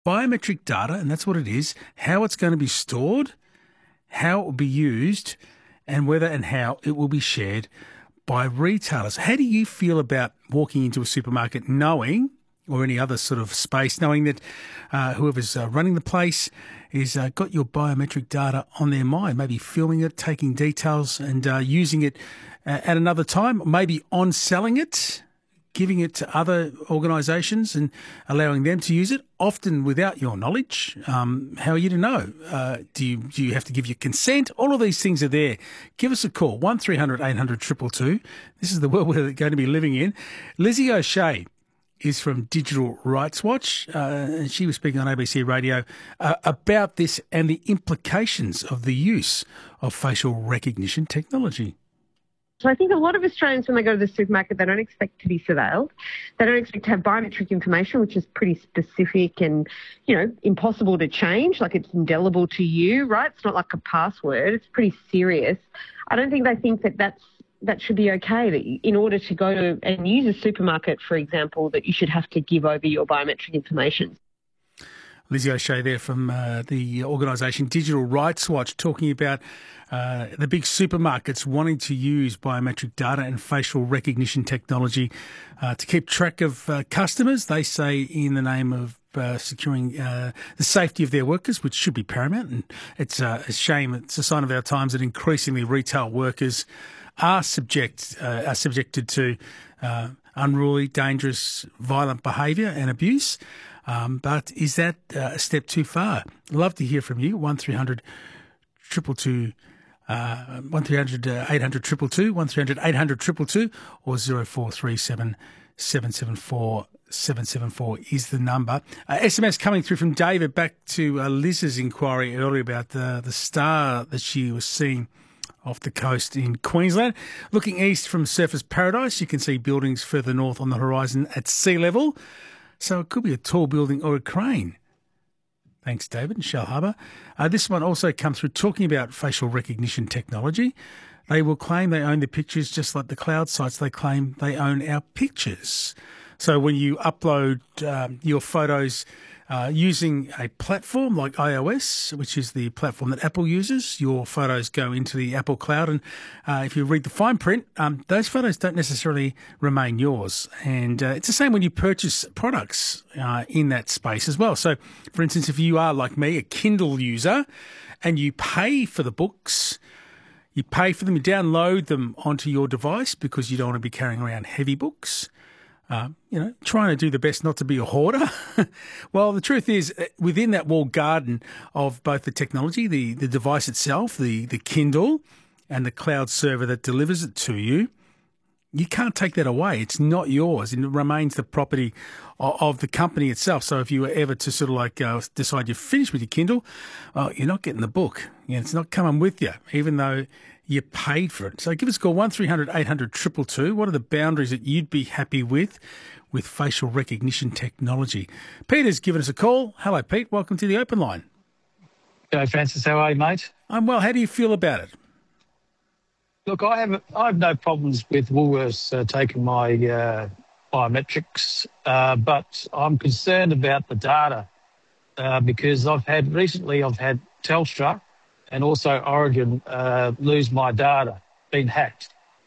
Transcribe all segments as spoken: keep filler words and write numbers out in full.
Biometric data, and that's what it is, how it's going to be stored, how it will be used, and whether and how it will be shared by retailers. How do you feel about walking into a supermarket knowing, or any other sort of space, knowing that uh, whoever's uh, running the place is uh, got your biometric data on their mind, maybe filming it, taking details and uh, using it uh, at another time, maybe on-selling it, giving it to other organisations and allowing them to use it, often without your knowledge. Um, how are you to know? Uh, do you do you have to give your consent? All of these things are there. Give us a call, one three hundred eight hundred two two two. This is the world we're going to be living in. Lizzie O'Shea is from Digital Rights Watch, uh, and she was speaking on A B C Radio uh, about this and the implications of the use of facial recognition technology. So I think a lot of Australians, when they go to the supermarket, they don't expect to be surveilled. They don't expect to have biometric information, which is pretty specific and, you know, impossible to change. Like, it's indelible to you, right? It's not like a password. It's pretty serious. I don't think they think that that's, that should be okay, that in order to go to and use a supermarket, for example, that you should have to give over your biometric information. Lizzie O'Shea there from uh, the organisation Digital Rights Watch, talking about uh, the big supermarkets wanting to use biometric data and facial recognition technology uh, to keep track of uh, customers. They say in the name of uh, securing uh, the safety of their workers, which should be paramount. And it's uh, a shame, it's a sign of our times that increasingly retail workers are subject uh, are subjected to uh, unruly, dangerous, violent behaviour and abuse. Um, but is that uh, a step too far? Love to hear from you. One three hundred two two two, uh, one three hundred eight hundred two two two, one three hundred eight hundred two two two, or zero four three seven seven seven four seven seven four is the number. Uh, S M S coming through from David back to uh, Liz's inquiry earlier about the the star that she was seeing off the coast in Queensland. Looking east from Surfers Paradise, you can see buildings further north on the horizon at sea level. So it could be a tall building or a crane. Thanks, David, in Shell Harbour. Uh, this one also comes through talking about facial recognition technology. They will claim they own the pictures just like the cloud sites. They claim they own our pictures. So when you upload um, your photos uh, using a platform like iOS, which is the platform that Apple uses, your photos go into the Apple cloud. And uh, if you read the fine print, um, those photos don't necessarily remain yours. And uh, it's the same when you purchase products uh, in that space as well. So, for instance, if you are like me, a Kindle user, and you pay for the books, you pay for them, you download them onto your device because you don't want to be carrying around heavy books. Uh, you know, trying to do the best not to be a hoarder. Well, the truth is, within that walled garden of both the technology, the, the device itself, the, the Kindle, and the cloud server that delivers it to you, you can't take that away. It's not yours, and it remains the property of, of the company itself. So if you were ever to sort of like uh, decide you're finished with your Kindle, uh, you're not getting the book. You know, it's not coming with you, even though you paid for it. So give us a call, one three hundred eight hundred two two two. What are the boundaries that you'd be happy with with facial recognition technology? Peter's given us a call. Hello, Pete. Welcome to the Open Line. G'day, Francis. How are you, mate? I'm well. How do you feel about it? Look, I have I have no problems with Woolworths uh, taking my uh, biometrics, uh, but I'm concerned about the data uh, because I've had recently I've had Telstra and also Oregon uh, lose my data, been hacked.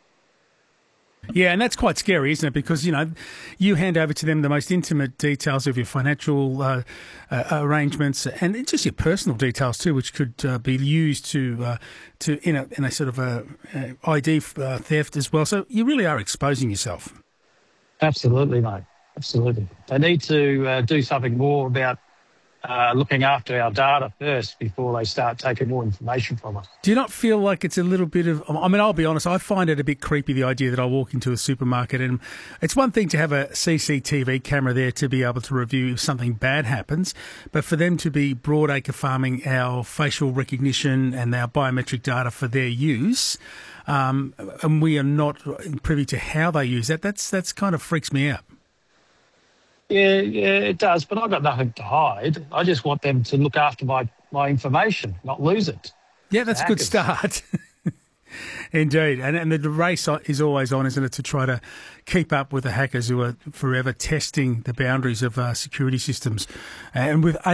Yeah, and that's quite scary, isn't it? Because, you know, you hand over to them the most intimate details of your financial uh, uh, arrangements and it's just your personal details too, which could uh, be used to uh, to in a, in a sort of a, a I D uh, theft as well. So you really are exposing yourself. Absolutely, mate. Absolutely. They need to uh, do something more about Uh, looking after our data first before they start taking more information from us. Do you not feel like it's a little bit of, I mean, I'll be honest, I find it a bit creepy, the idea that I walk into a supermarket and it's one thing to have a C C T V camera there to be able to review if something bad happens, but for them to be broadacre farming our facial recognition and our biometric data for their use, um, and we are not privy to how they use that, that's, that's kind of freaks me out. Yeah, yeah, it does, but I've got nothing to hide. I just want them to look after my, my information, not lose it. Yeah, that's a good start. Indeed. And, and the race is always on, isn't it, to try to keep up with the hackers who are forever testing the boundaries of uh, security systems. And with